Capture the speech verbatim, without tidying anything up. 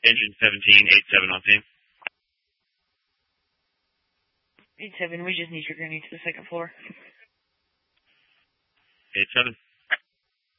Engine seventeen, eight seven on scene. eight seven, we just need your gurney to the second floor. eight seven.